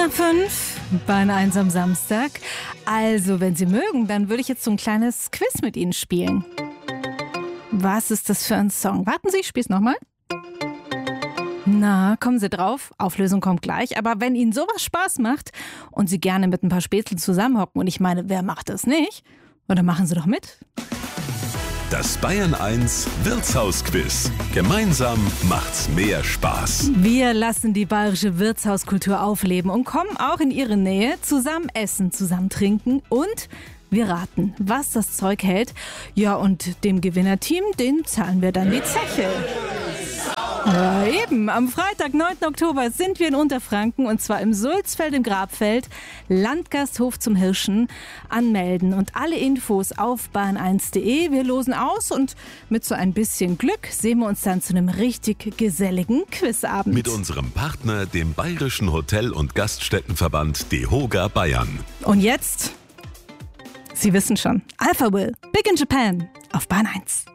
5 Bahn 1 am Samstag. Also, wenn Sie mögen, dann würde ich jetzt so ein kleines Quiz mit Ihnen spielen. Was ist das für ein Song? Warten Sie, ich spiel's nochmal. Na, kommen Sie drauf? Auflösung kommt gleich. Aber wenn Ihnen sowas Spaß macht und Sie gerne mit ein paar Spätzlen zusammenhocken, und ich meine, wer macht das nicht? Oder machen Sie doch mit. Das Bayern 1 Wirtshausquiz. Gemeinsam macht's mehr Spaß. Wir lassen die bayerische Wirtshauskultur aufleben und kommen auch in Ihre Nähe. Zusammen essen, zusammen trinken und wir raten, was das Zeug hält. Ja, und dem Gewinnerteam, den zahlen wir dann die Zeche. Ja, eben, am Freitag, 9. Oktober sind wir in Unterfranken und zwar im Sulzfeld im Grabfeld, Landgasthof zum Hirschen. Anmelden und alle Infos auf bahn1.de. Wir losen aus und mit so ein bisschen Glück sehen wir uns dann zu einem richtig geselligen Quizabend. Mit unserem Partner, dem Bayerischen Hotel- und Gaststättenverband DEHOGA Bayern. Und jetzt, Sie wissen schon, Alpha Will, Big in Japan auf Bahn 1.